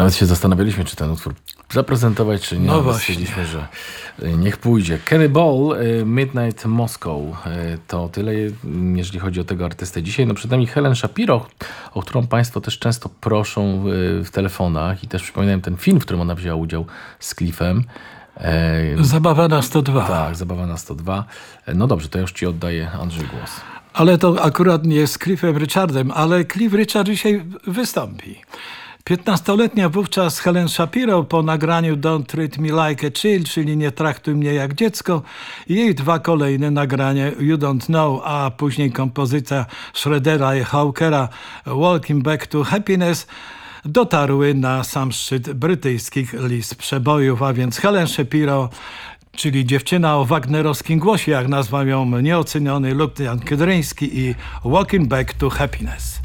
Nawet się zastanawialiśmy, czy ten utwór zaprezentować, czy nie. No Ale właśnie. stwierdziliśmy, że niech pójdzie. Kenny Ball, Midnight Moscow. To tyle, jeżeli chodzi o tego artystę. Dzisiaj przed nami Helen Shapiro, o którą Państwo też często proszą w telefonach i też przypominałem ten film, w którym ona wzięła udział z Cliffem. Zabawa na 102. Tak, Zabawa na 102. No dobrze, to już Ci oddaję, Andrzej, głos. Ale to akurat nie z Cliffem Richardem, ale Cliff Richard dzisiaj wystąpi. 15-letnia wówczas Helen Shapiro po nagraniu Don't Treat Me Like a Child, czyli Nie traktuj mnie jak dziecko, i jej 2 kolejne nagrania You Don't Know, a później kompozycja Schroedera i Hawkera Walking Back to Happiness dotarły na sam szczyt brytyjskich list przebojów, a więc Helen Shapiro, czyli dziewczyna o wagnerowskim głosie, jak nazwał ją nieoceniony Lucian Kydryński, i Walking Back to Happiness.